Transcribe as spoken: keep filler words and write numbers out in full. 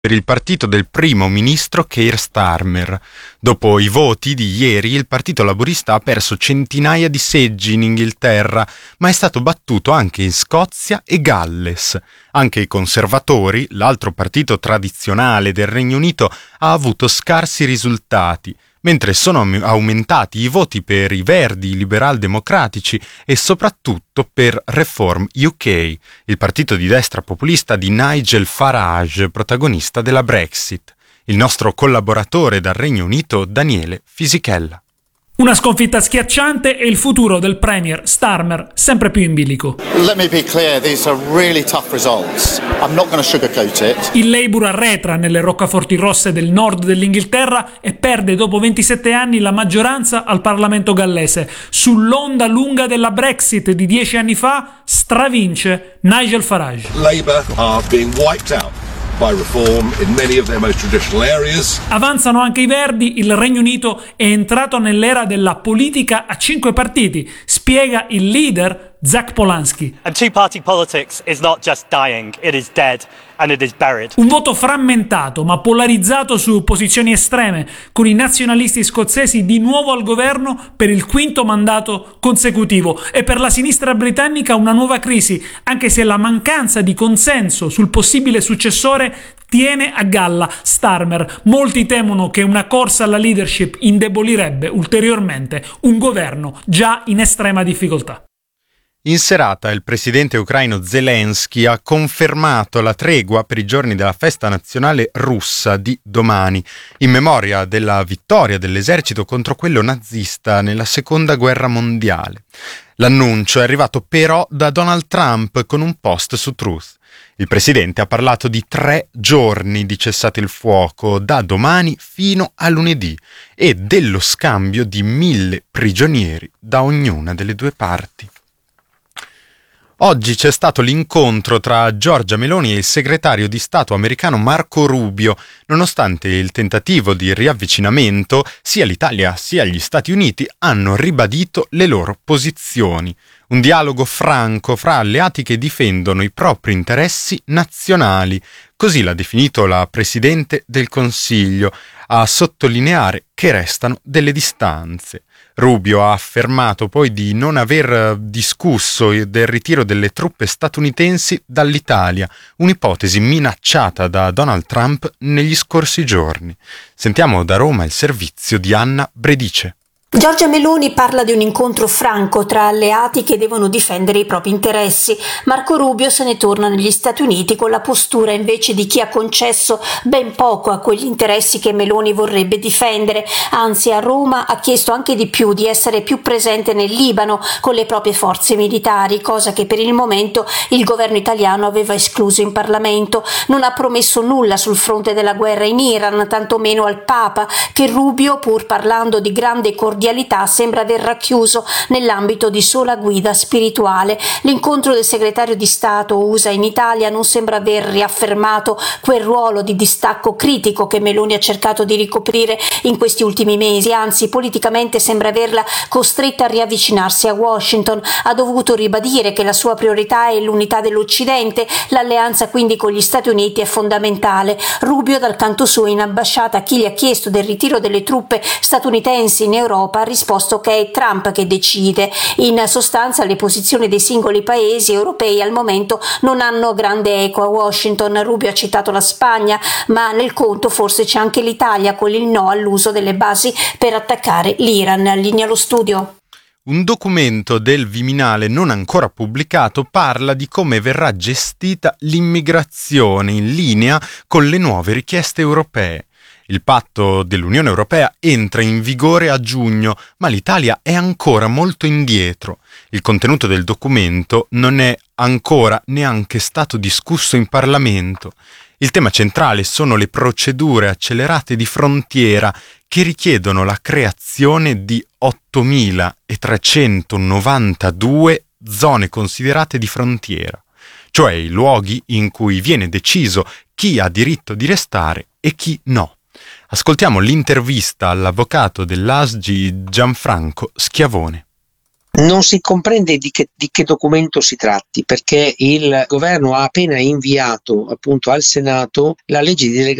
per il partito del primo ministro Keir Starmer. Dopo i voti di ieri, il Partito Laburista ha perso centinaia di seggi in Inghilterra, ma è stato battuto anche in Scozia e Galles. Anche i conservatori, l'altro partito tradizionale del Regno Unito, ha avuto scarsi risultati, mentre sono aumentati i voti per i Verdi, i liberal-democratici e soprattutto per Reform U K, il partito di destra populista di Nigel Farage, protagonista della Brexit. Il nostro collaboratore dal Regno Unito, Daniele Fisichella. Una sconfitta schiacciante e il futuro del premier Starmer sempre più in bilico. Let me be clear, these are really tough results. I'm not going to sugarcoat it. Il Labour arretra nelle roccaforti rosse del nord dell'Inghilterra e perde dopo ventisette anni la maggioranza al Parlamento gallese. Sull'onda lunga della Brexit di dieci anni fa stravince Nigel Farage. Labour are being wiped out by reform in many of their most traditional areas. Avanzano anche i Verdi, il Regno Unito è entrato nell'era della politica a cinque partiti, spiega il leader Zach Polanski. And two-party politics is not just dying, it is dead and it is buried. Un voto frammentato ma polarizzato su posizioni estreme, con i nazionalisti scozzesi di nuovo al governo per il quinto mandato consecutivo, e per la sinistra britannica una nuova crisi, anche se la mancanza di consenso sul possibile successore tiene a galla Starmer. Molti temono che una corsa alla leadership indebolirebbe ulteriormente un governo già in estrema difficoltà. In serata il presidente ucraino Zelensky ha confermato la tregua per i giorni della festa nazionale russa di domani, in memoria della vittoria dell'esercito contro quello nazista nella seconda guerra mondiale. L'annuncio è arrivato però da Donald Trump con un post su Truth. Il presidente ha parlato di tre giorni di cessate il fuoco, da domani fino a lunedì, e dello scambio di mille prigionieri da ognuna delle due parti. Oggi c'è stato l'incontro tra Giorgia Meloni e il segretario di Stato americano Marco Rubio. Nonostante il tentativo di riavvicinamento, sia l'Italia sia gli Stati Uniti hanno ribadito le loro posizioni. Un dialogo franco fra alleati che difendono i propri interessi nazionali. Così l'ha definito la Presidente del Consiglio, a sottolineare che restano delle distanze. Rubio ha affermato poi di non aver discusso del ritiro delle truppe statunitensi dall'Italia, un'ipotesi minacciata da Donald Trump negli scorsi giorni. Sentiamo da Roma il servizio di Anna Bredice. Giorgia Meloni parla di un incontro franco tra alleati che devono difendere i propri interessi. Marco Rubio se ne torna negli Stati Uniti con la postura invece di chi ha concesso ben poco a quegli interessi che Meloni vorrebbe difendere. Anzi, a Roma ha chiesto anche di più, di essere più presente nel Libano con le proprie forze militari, cosa che per il momento il governo italiano aveva escluso in Parlamento. Non ha promesso nulla sul fronte della guerra in Iran, tantomeno al Papa, che Rubio, pur parlando di grande cordialità, sembra aver racchiuso nell'ambito di sola guida spirituale. L'incontro del segretario di Stato U S A in Italia non sembra aver riaffermato quel ruolo di distacco critico che Meloni ha cercato di ricoprire in questi ultimi mesi, anzi politicamente sembra averla costretta a riavvicinarsi a Washington. Ha dovuto ribadire che la sua priorità è l'unità dell'Occidente, l'alleanza quindi con gli Stati Uniti è fondamentale. Rubio dal canto suo in ambasciata a chi gli ha chiesto del ritiro delle truppe statunitensi in Europa ha risposto che è Trump che decide. In sostanza le posizioni dei singoli paesi europei al momento non hanno grande eco a Washington. Rubio ha citato la Spagna, ma nel conto forse c'è anche l'Italia con il no all'uso delle basi per attaccare l'Iran. Linea allo studio. Un documento del Viminale non ancora pubblicato parla di come verrà gestita l'immigrazione in linea con le nuove richieste europee. Il patto dell'Unione Europea entra in vigore a giugno, ma l'Italia è ancora molto indietro. Il contenuto del documento non è ancora neanche stato discusso in Parlamento. Il tema centrale sono le procedure accelerate di frontiera che richiedono la creazione di ottomilatrecentonovantadue zone considerate di frontiera, cioè i luoghi in cui viene deciso chi ha diritto di restare e chi no. Ascoltiamo l'intervista all'avvocato dell'A S G Gianfranco Schiavone. Non si comprende di che, di che documento si tratti, perché il governo ha appena inviato appunto al Senato la legge di delegazione